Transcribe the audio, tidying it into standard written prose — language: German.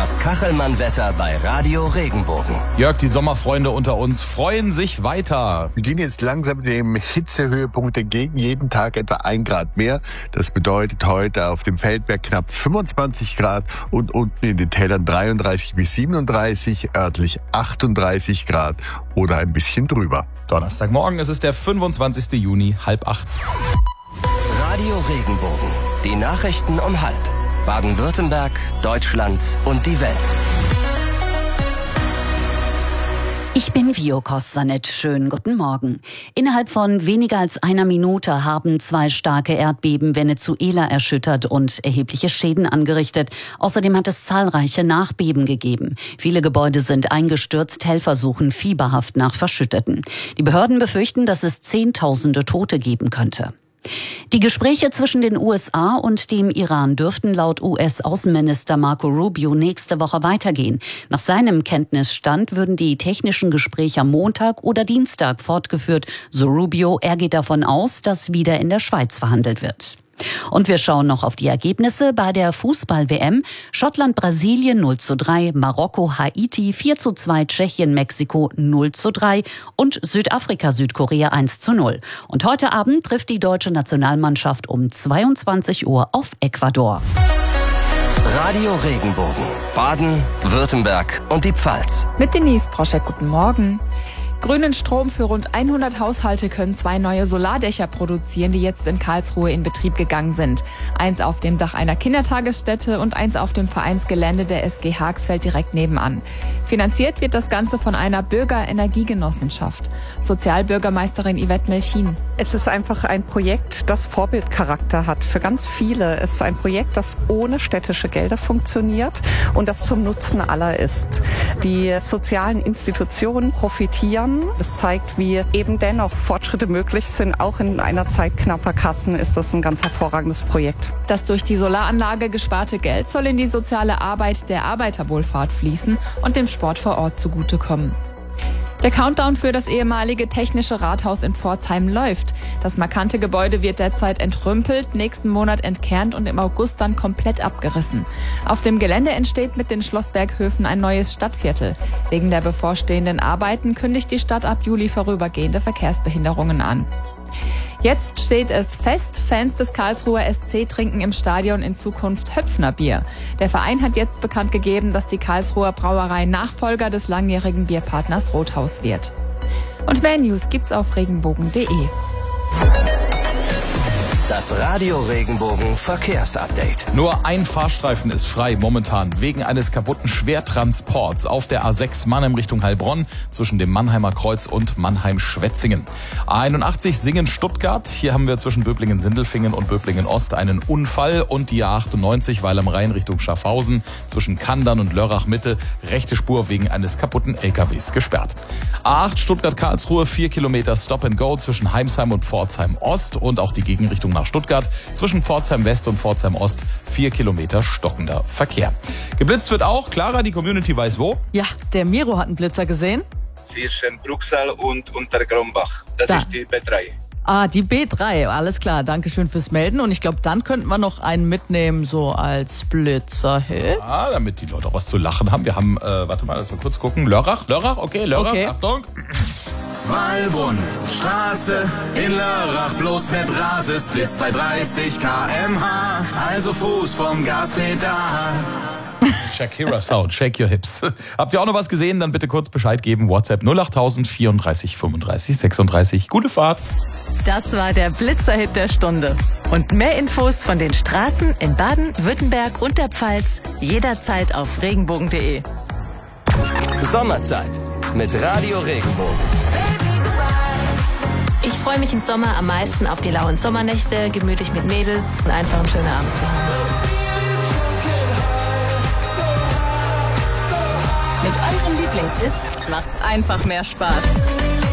Das Kachelmann-Wetter bei Radio Regenbogen. Jörg, die Sommerfreunde unter uns freuen sich weiter. Wir gehen jetzt langsam dem Hitzehöhepunkt entgegen. Jeden Tag etwa 1 Grad mehr. Das bedeutet heute auf dem Feldberg knapp 25 Grad und unten in den Tälern 33 bis 37, örtlich 38 Grad oder ein bisschen drüber. Donnerstagmorgen, es ist der 25. Juni, 7:30. Radio Regenbogen. Die Nachrichten um 7:30. Baden-Württemberg, Deutschland und die Welt. Ich bin Vio Kostanet. Schönen guten Morgen. Innerhalb von weniger als einer Minute haben 2 starke Erdbeben Venezuela erschüttert und erhebliche Schäden angerichtet. Außerdem hat es zahlreiche Nachbeben gegeben. Viele Gebäude sind eingestürzt, Helfer suchen fieberhaft nach Verschütteten. Die Behörden befürchten, dass es Zehntausende Tote geben könnte. Die Gespräche zwischen den USA und dem Iran dürften laut US-Außenminister Marco Rubio nächste Woche weitergehen. Nach seinem Kenntnisstand würden die technischen Gespräche am Montag oder Dienstag fortgeführt. So Rubio, er geht davon aus, dass wieder in der Schweiz verhandelt wird. Und wir schauen noch auf die Ergebnisse bei der Fußball-WM. Schottland, Brasilien 0:3, Marokko, Haiti 4:2, Tschechien, Mexiko 0:3 und Südafrika, Südkorea 1:0. Und heute Abend trifft die deutsche Nationalmannschaft um 22 Uhr auf Ecuador. Radio Regenbogen. Baden, Württemberg und die Pfalz. Mit Denise Proschek, guten Morgen. Grünen Strom für rund 100 Haushalte können 2 neue Solardächer produzieren, die jetzt in Karlsruhe in Betrieb gegangen sind. Eins auf dem Dach einer Kindertagesstätte und eins auf dem Vereinsgelände der SG Haagsfeld direkt nebenan. Finanziert wird das Ganze von einer Bürgerenergiegenossenschaft. Sozialbürgermeisterin Yvette Melchin. Es ist einfach ein Projekt, das Vorbildcharakter hat für ganz viele. Es ist ein Projekt, das ohne städtische Gelder funktioniert und das zum Nutzen aller ist. Die sozialen Institutionen profitieren. Es zeigt, wie eben dennoch Fortschritte möglich sind. Auch in einer Zeit knapper Kassen ist das ein ganz hervorragendes Projekt. Das durch die Solaranlage gesparte Geld soll in die soziale Arbeit der Arbeiterwohlfahrt fließen und dem Sport vor Ort zugutekommen. Der Countdown für das ehemalige Technische Rathaus in Pforzheim läuft. Das markante Gebäude wird derzeit entrümpelt, nächsten Monat entkernt und im August dann komplett abgerissen. Auf dem Gelände entsteht mit den Schlossberghöfen ein neues Stadtviertel. Wegen der bevorstehenden Arbeiten kündigt die Stadt ab Juli vorübergehende Verkehrsbehinderungen an. Jetzt steht es fest, Fans des Karlsruher SC trinken im Stadion in Zukunft Höpfner-Bier. Der Verein hat jetzt bekannt gegeben, dass die Karlsruher Brauerei Nachfolger des langjährigen Bierpartners Rothaus wird. Und mehr News gibt's auf regenbogen.de. Das Radio Regenbogen Verkehrsupdate. Nur ein Fahrstreifen ist frei momentan wegen eines kaputten Schwertransports auf der A6 Mannheim Richtung Heilbronn zwischen dem Mannheimer Kreuz und Mannheim-Schwetzingen. A81 Singen-Stuttgart. Hier haben wir zwischen Böblingen-Sindelfingen und Böblingen-Ost einen Unfall und die A98 Weil am Rhein Richtung Schaffhausen zwischen Kandern und Lörrach-Mitte rechte Spur wegen eines kaputten LKWs gesperrt. A8 Stuttgart-Karlsruhe 4 Kilometer Stop and Go zwischen Heimsheim und Pforzheim-Ost und auch die Gegenrichtung nach Stuttgart zwischen Pforzheim West und Pforzheim Ost 4 Kilometer stockender Verkehr. Geblitzt wird auch. Clara, die Community weiß wo. Ja, der Miro hat einen Blitzer gesehen. Zwischen Bruchsal und Untergrombach. Das ist die B3. Ah, die B3, alles klar. Dankeschön fürs Melden. Und ich glaube, dann könnten wir noch einen mitnehmen, so als Blitzer-Hit. Ja, damit die Leute auch was zu lachen haben. Wir haben, warte mal, lass mal kurz gucken. Lörrach, okay, Lörrach, okay. Achtung. Wallbrunn, Straße in Lörrach, bloß nicht Rases, Blitz bei 30 km/h, also Fuß vom Gaspedal. Shakira Sound, shake your hips. Habt ihr auch noch was gesehen? Dann bitte kurz Bescheid geben. WhatsApp 08000 34 35 36. Gute Fahrt. Das war der Blitzerhit der Stunde. Und mehr Infos von den Straßen in Baden, Württemberg und der Pfalz jederzeit auf regenbogen.de. Sommerzeit mit Radio Regenbogen. Ich freue mich im Sommer am meisten auf die lauen Sommernächte, gemütlich mit Mädels und einfach einen schönen Abend zu haben. Mit euren Lieblingshits macht's einfach mehr Spaß.